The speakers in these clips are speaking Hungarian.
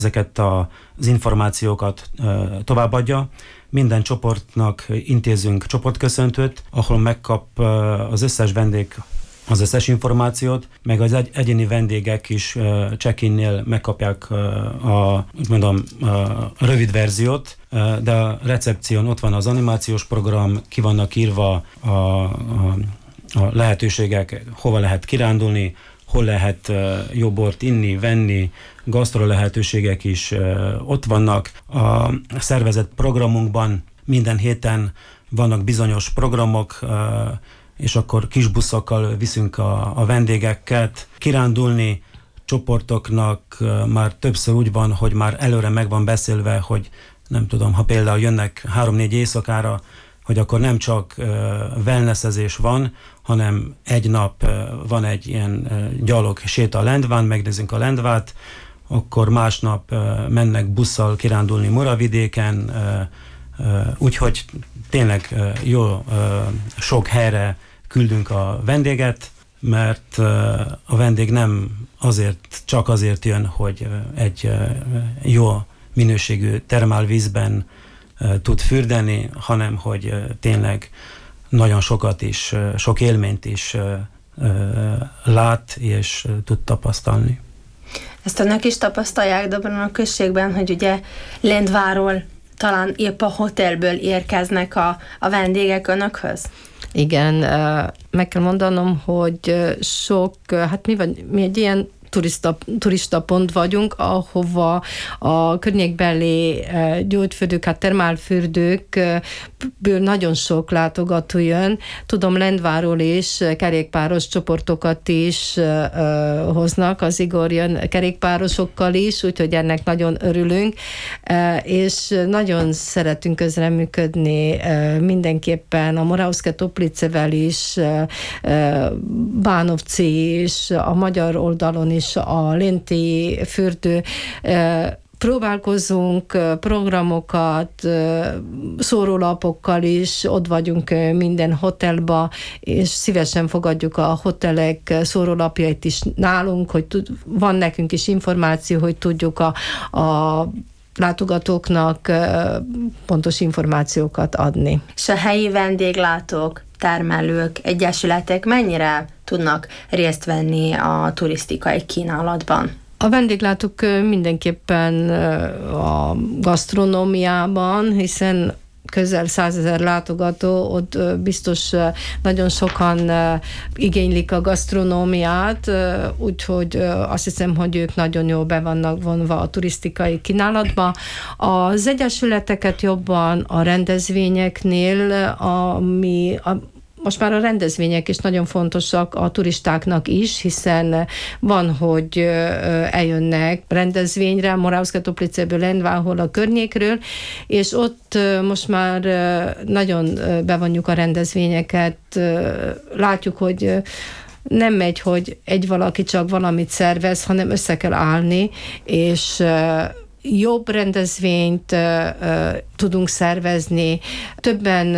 ezeket az információkat továbbadja. Minden csoportnak intézünk csoportköszöntőt, ahol megkap az összes vendég az összes információt, meg az egyéni vendégek is check-innél megkapják a rövid verziót, de a recepción ott van az animációs program, ki vannak írva a lehetőségek, hova lehet kirándulni, hol lehet jó bort inni, venni, gasztro lehetőségek is ott vannak. A szervezett programunkban minden héten vannak bizonyos programok, és akkor kis buszokkal viszünk a vendégeket. Kirándulni csoportoknak már többször úgy van, hogy már előre meg van beszélve, hogy nem tudom, ha például jönnek 3-4 éjszakára, hogy akkor nem csak wellnessezés van, hanem egy nap van egy ilyen gyalog séta a Lendván, megnézzünk a Lendvát, akkor másnap mennek busszal kirándulni Moravidéken, úgyhogy tényleg jó sok helyre küldünk a vendéget, mert a vendég nem csak azért jön, hogy egy jó minőségű termálvízben tud fürdeni, hanem hogy tényleg nagyon sokat is, sok élményt is lát és tud tapasztalni. Ezt önök is tapasztalják Dobron a községben, hogy ugye Lendváról talán épp a hotelből érkeznek a vendégek önökhöz? Igen, meg kell mondanom, hogy sok, hát mi egy ilyen turista pont vagyunk, ahova a környékbeli gyógyfürdők, hát termálfürdőkből nagyon sok látogató jön. Tudom, Lendváról is kerékpáros csoportokat is hoznak, az Igor jön kerékpárosokkal is, úgyhogy ennek nagyon örülünk, és nagyon szeretünk közreműködni mindenképpen a Moravské Toplicevel is, Bánovci is, a magyar oldalon is, a Lenti fürdő. Próbálkozunk programokat, szórólapokkal is, ott vagyunk minden hotelba, és szívesen fogadjuk a hotelek szórólapjait is nálunk, hogy van nekünk is információ, hogy tudjuk a látogatóknak pontos információkat adni. És a helyi vendéglátók, termelők, egyesületek mennyire tudnak részt venni a turisztikai kínálatban? A vendéglátók mindenképpen a gasztronómiában, hiszen közel 100 000 látogató, ott biztos nagyon sokan igénylik a gasztronómiát, úgyhogy azt hiszem, hogy ők nagyon jól be vannak vonva a turisztikai kínálatba. Az egyesületeket jobban a rendezvényeknél, most már a rendezvények is nagyon fontosak a turistáknak is, hiszen van, hogy eljönnek rendezvényre, Moravské Toplicéből, Lendváhol a környékről, és ott most már nagyon bevonjuk a rendezvényeket. Látjuk, hogy nem megy, hogy egy valaki csak valamit szervez, hanem össze kell állni, és jobb rendezvényt tudunk szervezni, többen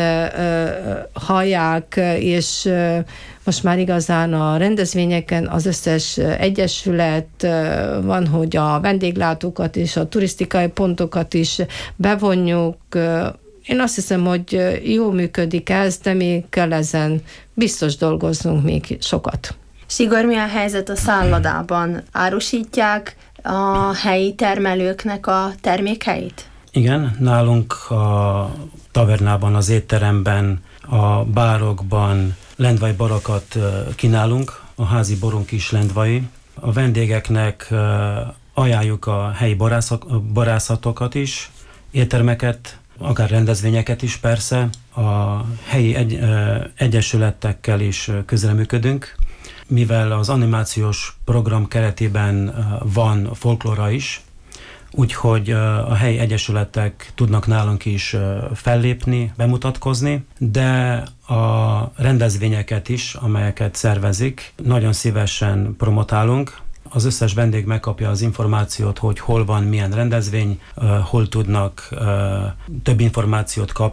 hallják, és most már igazán a rendezvényeken az összes egyesület van, hogy a vendéglátókat és a turisztikai pontokat is bevonjuk. Én azt hiszem, hogy jól működik ez, de még kell ezen biztos dolgoznunk még sokat. Sigor, mi a helyzet a szállodában? Árusítják a helyi termelőknek a termékeit? Igen, nálunk a tavernában, az étteremben, a bárokban lendvai borokat kínálunk, a házi borunk is lendvai. A vendégeknek ajánljuk a helyi borászatokat is, éttermeket, akár rendezvényeket is persze. A helyi egyesületekkel is közreműködünk, mivel az animációs program keretében van folklóra is, úgyhogy a helyi egyesületek tudnak nálunk is fellépni, bemutatkozni, de a rendezvényeket is, amelyeket szervezik, nagyon szívesen promotálunk. Az összes vendég megkapja az információt, hogy hol van, milyen rendezvény, hol tudnak több információt kapni.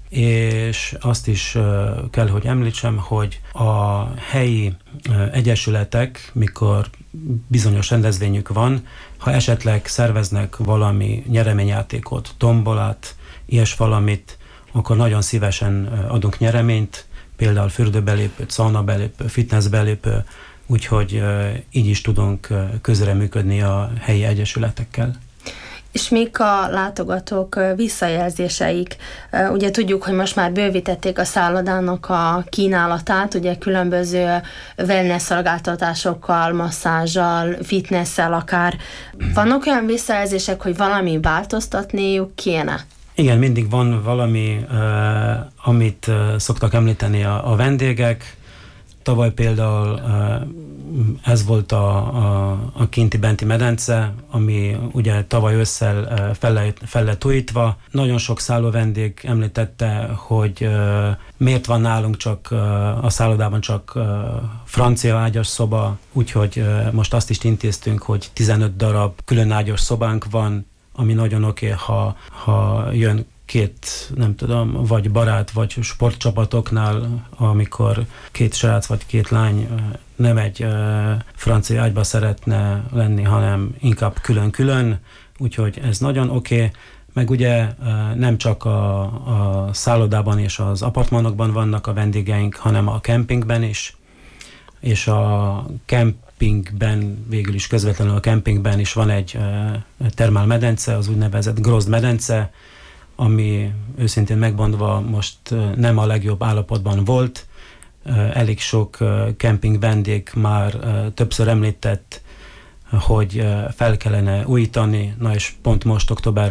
és azt is kell, hogy említsem, hogy a helyi egyesületek, mikor bizonyos rendezvényük van, ha esetleg szerveznek valami nyereményjátékot, tombolát, ilyes valamit, akkor nagyon szívesen adunk nyereményt, például fürdőbelépő, saunabelépő, fitnessbelépő, úgyhogy így is tudunk közreműködni a helyi egyesületekkel. És mik a látogatók visszajelzéseik? Ugye tudjuk, hogy most már bővítették a szállodának a kínálatát, ugye különböző wellness szolgáltatásokkal, masszázsal, fitnessel akár. Vannak olyan visszajelzések, hogy valami változtatniuk kéne? Igen, mindig van valami, amit szoktak említeni a vendégek. Tavaly például ez volt a kinti-benti medence, ami ugye tavaly ősszel fel lett újítva. Nagyon sok szállóvendég említette, hogy miért van nálunk csak a szállodában csak francia ágyas szoba, úgyhogy most azt is intéztünk, hogy 15 darab külön ágyas szobánk van, ami nagyon oké, ha jön két, nem tudom, vagy barát, vagy sportcsapatoknál, amikor két srác vagy két lány nem egy francia ágyba szeretne lenni, hanem inkább külön-külön, úgyhogy ez nagyon oké. Meg ugye nem csak a szállodában és az apartmanokban vannak a vendégeink, hanem a kempingben is, és a kempingben, végül is közvetlenül a kempingben is van egy termálmedence, az úgynevezett Grozd medence, ami őszintén megmondva most nem a legjobb állapotban volt. Elég sok kemping vendég már többször említett, hogy fel kellene újítani, na és pont most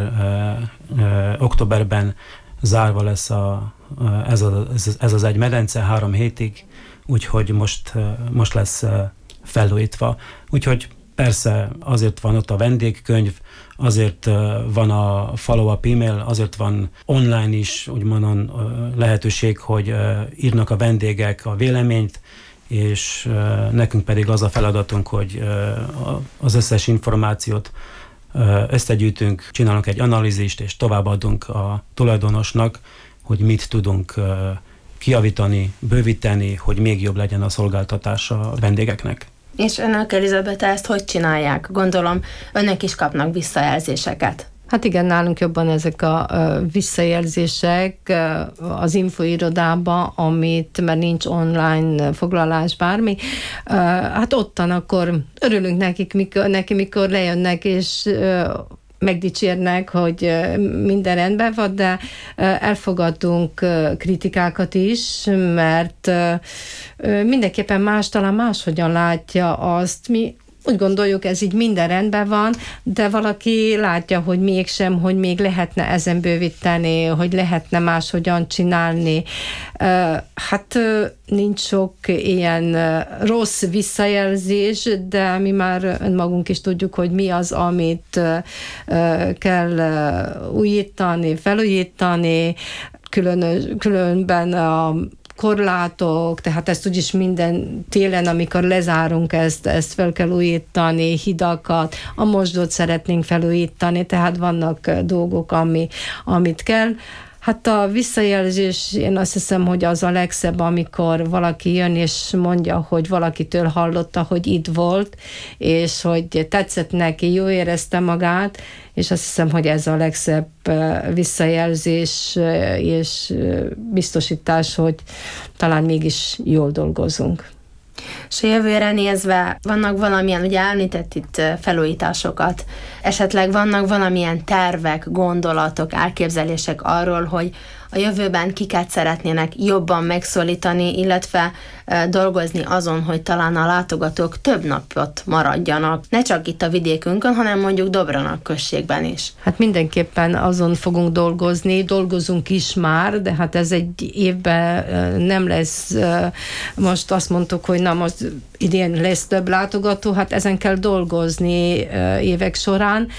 októberben zárva lesz ez az egy medence 3 hétig, úgyhogy most lesz felújítva. Úgyhogy persze azért van ott a vendégkönyv, azért van a follow-up e-mail, azért van online is, úgymond lehetőség, hogy írnak a vendégek a véleményt, és nekünk pedig az a feladatunk, hogy az összes információt összegyűjtünk, csinálunk egy analízist, és továbbadunk a tulajdonosnak, hogy mit tudunk kijavítani, bővíteni, hogy még jobb legyen a szolgáltatás a vendégeknek. És önök, Elizabeth, ezt hogy csinálják? Gondolom, önök is kapnak visszajelzéseket. Hát igen, nálunk jobban ezek a visszajelzések az infoirodában, mert nincs online foglalás, bármi. Hát ottan akkor örülünk neki, mikor lejönnek, és megdicsérnek, hogy minden rendben van, de elfogadunk kritikákat is, mert mindenképpen talán máshogyan látja azt. Mi úgy gondoljuk, ez így minden rendben van, de valaki látja, hogy mégsem, hogy még lehetne ezen bővíteni, hogy lehetne máshogyan csinálni. Hát nincs sok ilyen rossz visszajelzés, de mi már önmagunk is tudjuk, hogy mi az, amit kell újítani, felújítani, különben a korlátok, tehát ezt úgyis minden télen, amikor lezárunk ezt fel kell újítani, hidakat, a mosdót szeretnénk felújítani, tehát vannak dolgok, amit kell. Hát a visszajelzés, én azt hiszem, hogy az a legszebb, amikor valaki jön és mondja, hogy valakitől hallotta, hogy itt volt, és hogy tetszett neki, jó érezte magát, és azt hiszem, hogy ez a legszebb visszajelzés és biztosítás, hogy talán mégis jól dolgozunk. És a jövőre nézve vannak valamilyen, ugye említett itt felújításokat, esetleg vannak valamilyen tervek, gondolatok, elképzelések arról, hogy a jövőben kiket szeretnének jobban megszólítani, illetve dolgozni azon, hogy talán a látogatók több napot maradjanak, ne csak itt a vidékünkön, hanem mondjuk Dobranak községben is. Hát mindenképpen azon fogunk dolgozunk is már, de hát ez egy évben nem lesz, most azt mondtuk, hogy na most idén lesz több látogató, hát ezen kell dolgozni évek során.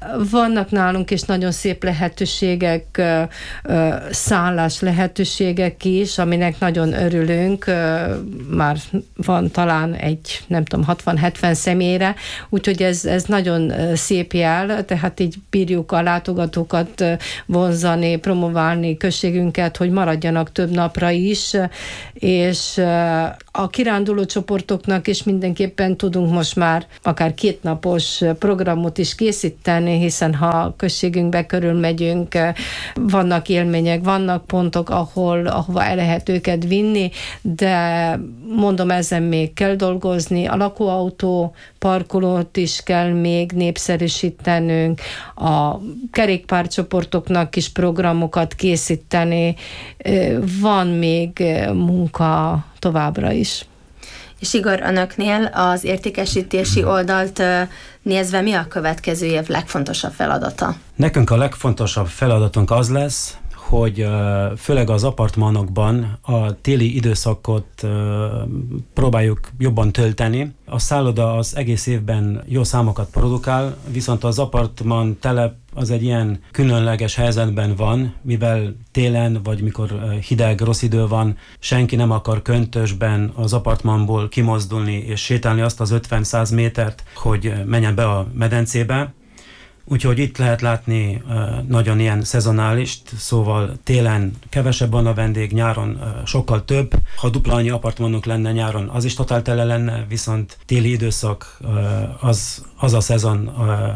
Vannak nálunk is nagyon szép lehetőségek, szállás lehetőségek is, aminek nagyon örülünk. Már van talán egy, nem tudom, 60-70 személyre, úgyhogy ez nagyon szép jel, tehát így bírjuk a látogatókat vonzani, promoválni községünket, hogy maradjanak több napra is, és a kiránduló csoportoknak is mindenképpen tudunk most már akár 2 napos programot is készíteni, hiszen ha községünkbe körülmegyünk, vannak élmények, vannak pontok, ahova el lehet őket vinni, de mondom, ezen még kell dolgozni, a lakóautó parkolót is kell még népszerűsítenünk, a kerékpárcsoportoknak is programokat készíteni, van még munka továbbra is. És Igor, önöknél az értékesítési oldalt nézve mi a következő év legfontosabb feladata? Nekünk a legfontosabb feladatunk az lesz, hogy főleg az apartmanokban a téli időszakot próbáljuk jobban tölteni. A szálloda az egész évben jó számokat produkál, viszont az apartman telep az egy ilyen különleges helyzetben van, mivel télen, vagy mikor hideg, rossz idő van, senki nem akar köntösben az apartmanból kimozdulni és sétálni azt az 50-100 métert, hogy menjen be a medencébe. Úgyhogy itt lehet látni nagyon ilyen szezonális, szóval télen kevesebb van a vendég, nyáron sokkal több. Ha dupla annyi apartmanunk lenne nyáron, az is totál tele lenne, viszont téli időszak az a szezon,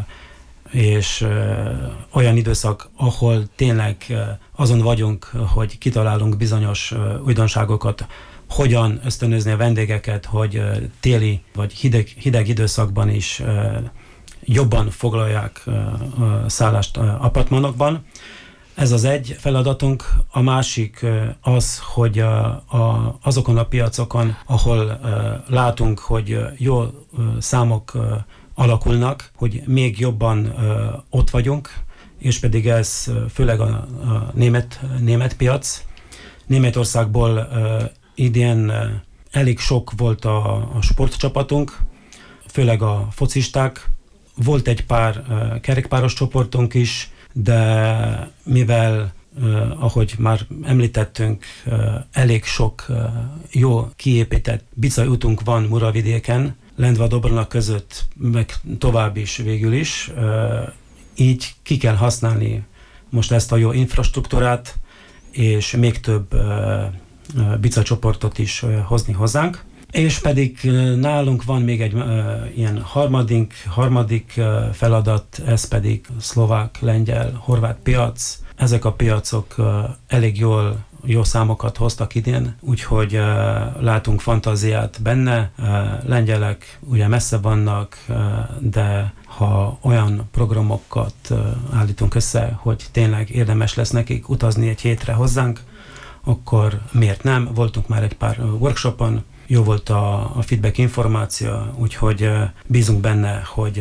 és olyan időszak, ahol tényleg azon vagyunk, hogy kitalálunk bizonyos újdonságokat, hogyan ösztönözni a vendégeket, hogy téli vagy hideg időszakban is jobban foglalják a szállást apartmanokban. Ez az egy feladatunk. A másik az, hogy azokon a piacokon, ahol látunk, hogy jó számok alakulnak, hogy még jobban ott vagyunk, és pedig ez főleg a német piac. Németországból idén elég sok volt a sportcsapatunk, főleg a focisták. Volt egy pár kerékpáros csoportunk is, de mivel, ahogy már említettünk, elég sok jó kiépített bicaj útunk van Muravidéken, Lendva-Dobrona között, meg tovább is végül is, így ki kell használni most ezt a jó infrastruktúrát, és még több bicajcsoportot is hozni hozzánk. És pedig nálunk van még egy ilyen harmadik feladat, ez pedig szlovák, lengyel, horvát piac. Ezek a piacok elég jó számokat hoztak idén, úgyhogy látunk fantáziát benne. Lengyelek ugye messze vannak, de ha olyan programokat állítunk össze, hogy tényleg érdemes lesz nekik utazni egy hétre hozzánk, akkor miért nem? Voltunk már egy pár workshopon, jó volt a feedback információ, úgyhogy bízunk benne, hogy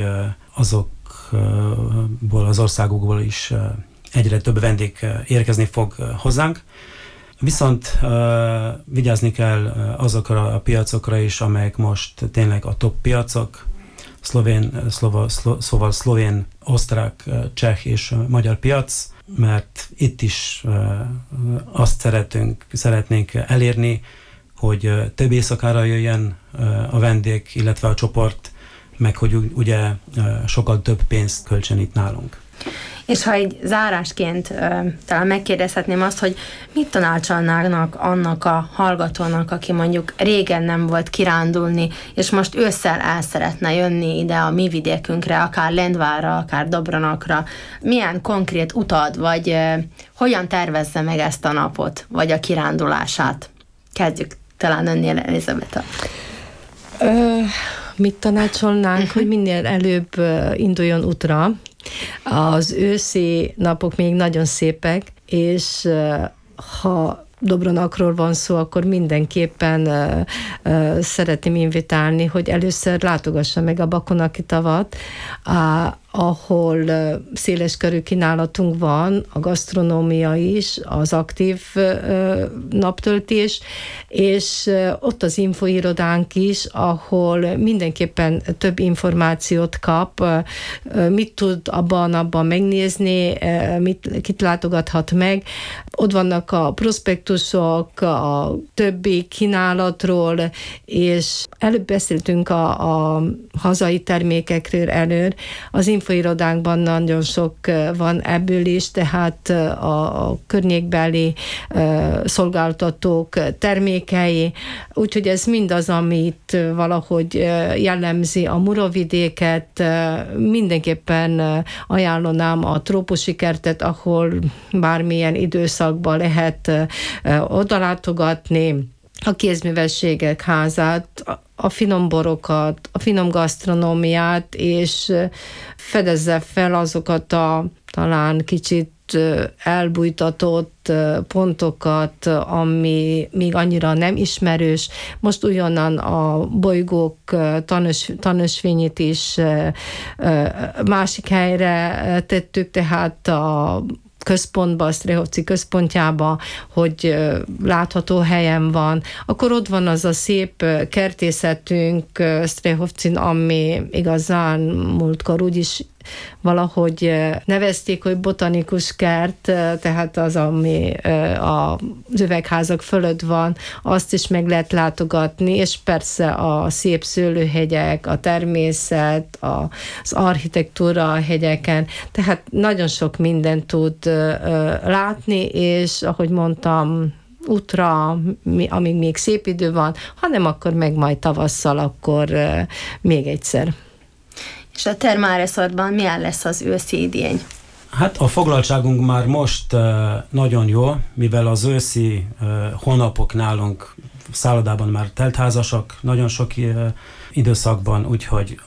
azokból az országokból is egyre több vendég érkezni fog hozzánk. Viszont vigyázni kell azokra a piacokra is, amelyek most tényleg a top piacok, szlovén, osztrák, cseh és magyar piac, mert itt is azt szeretnénk elérni, hogy több éjszakára jöjjen a vendég, illetve a csoport, meg hogy ugye sokkal több pénzt költsen itt nálunk. És ha egy zárásként talán megkérdezhetném azt, hogy mit tanácsolnának annak a hallgatónak, aki mondjuk régen nem volt kirándulni, és most ősszel el szeretne jönni ide a mi vidékünkre, akár Lendvára, akár Dobronakra. Milyen konkrét utat, vagy hogyan tervezze meg ezt a napot, vagy a kirándulását? Kezdjük talán önnél, Elizabeta. Mit tanácsolnánk, hogy minél előbb induljon útra. Az őszi napok még nagyon szépek, és ha Dobronakról van szó, akkor mindenképpen szeretném invitálni, hogy először látogassa meg a Bakonaki tavat, ahol széleskörű kínálatunk van, a gasztronómia is, az aktív naptöltés, és ott az infoirodánk is, ahol mindenképpen több információt kap, mit tud abban megnézni, kit látogathat meg. Ott vannak a prospektusok, a többi kínálatról, és előbb beszéltünk a hazai termékekről előtt. Az infoirodánkban nagyon sok van ebből is, tehát a környékbeli szolgáltatók termékei, úgyhogy ez mindaz, amit valahogy jellemzi a Muravidéket. Mindenképpen ajánlanám a trópusi kertet, ahol bármilyen időszakban lehet odalátogatni, a kézművességek házát, a finom borokat, a finom gasztronómiát, és fedezze fel azokat a talán kicsit elbújtatott pontokat, ami még annyira nem ismerős. Most ugyanan a bolygók tanúsvényét is másik helyre tettük, tehát a központba, a Stréhovci központjába, hogy látható helyen van. Akkor ott van az a szép kertészetünk Stréhovcin, ami igazán múltkor úgyis valahogy nevezték, hogy botanikus kert, tehát az, ami az üvegházak fölött van, azt is meg lehet látogatni, és persze a szép szőlőhegyek, a természet, az architektúra a hegyeken, tehát nagyon sok mindent tud látni, és ahogy mondtam, útra, amíg még szép idő van, hanem akkor meg majd tavasszal, akkor még egyszer. És a Termálresortban milyen lesz az őszi idény? Hát a foglaltságunk már most nagyon jó, mivel az őszi hónapok nálunk szállodában már teltházasak, nagyon sok időszakban, úgyhogy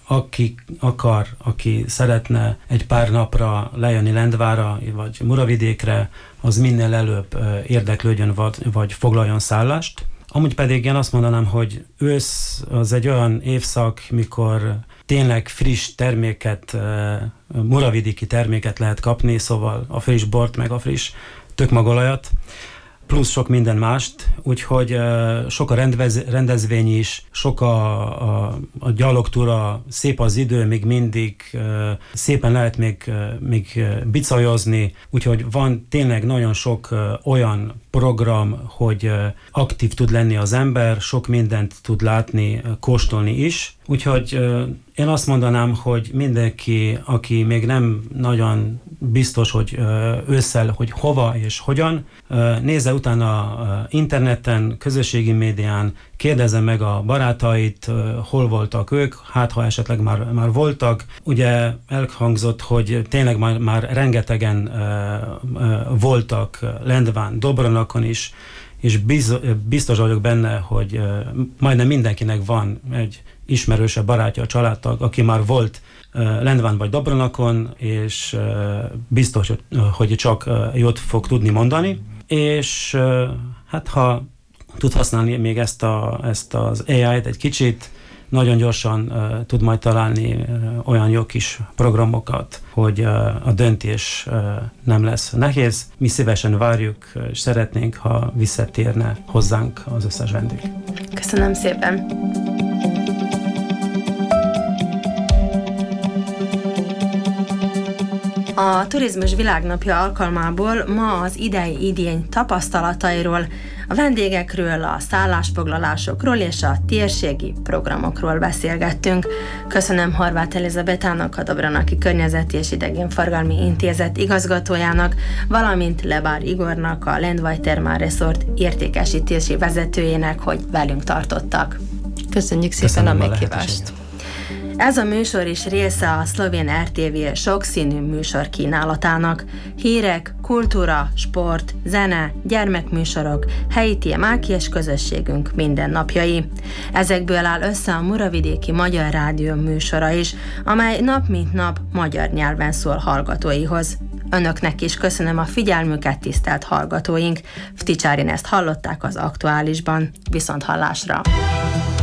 aki szeretne egy pár napra lejönni Lendvára, vagy Muravidékre, az minél előbb érdeklődjön, vagy foglaljon szállást. Amúgy pedig én azt mondanám, hogy ősz az egy olyan évszak, mikor tényleg friss terméket, muravidéki terméket lehet kapni, szóval a friss bort, meg a friss tökmagolajat, plusz sok minden mást, úgyhogy sok a rendezvény is, sok a gyalogtúra, szép az idő, még mindig szépen lehet még bicajozni, úgyhogy van tényleg nagyon sok olyan program, hogy aktív tud lenni az ember, sok mindent tud látni, kóstolni is, úgyhogy én azt mondanám, hogy mindenki, aki még nem nagyon biztos, hogy ősszel, hogy hova és hogyan, nézze utána interneten, közösségi médián, kérdezze meg a barátait, hol voltak ők, hát ha esetleg már voltak. Ugye elhangzott, hogy tényleg már rengetegen voltak Lendván, Dobronakon is, és biztos vagyok benne, hogy majdnem mindenkinek van egy ismerőse, barátja, családtag, aki már volt Lendván vagy Dobronakon, és biztos, hogy csak jót fog tudni mondani. És hát ha tud használni még ezt az AI-t egy kicsit, nagyon gyorsan tud majd találni olyan jó kis programokat, hogy a döntés nem lesz nehéz. Mi szívesen várjuk, és szeretnénk, ha visszatérne hozzánk az összes vendég. Köszönöm szépen! A Turizmus Világnapja alkalmából ma az idei idény tapasztalatairól, a vendégekről, a szállásfoglalásokról és a térségi programokról beszélgettünk. Köszönöm Horváth Elizabetának, a Dobronaki Környezeti és Idegenforgalmi Intézet igazgatójának, valamint Lebár Igornak, a Lendvaj Termálresort értékesítési vezetőjének, hogy velünk tartottak. Köszönjük szépen a meghívást! Ez a műsor is része a szlovén RTV sokszínű műsor kínálatának. Hírek, kultúra, sport, zene, gyermekműsorok, helyi témák és közösségünk mindennapjai. Ezekből áll össze a Muravidéki Magyar Rádió műsora is, amely nap mint nap magyar nyelven szól hallgatóihoz. Önöknek is köszönöm a figyelmüket, tisztelt hallgatóink. Vticsárin ezt hallották az Aktuálisban. Viszonthallásra!